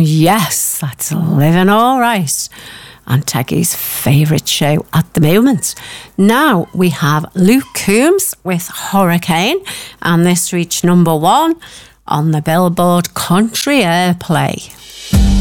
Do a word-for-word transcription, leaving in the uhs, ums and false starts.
yes, that's Living All Right. And Teggy's favourite show at the moment. Now we have Luke Combs with Hurricane, and this reached number one on the Billboard Country Airplay.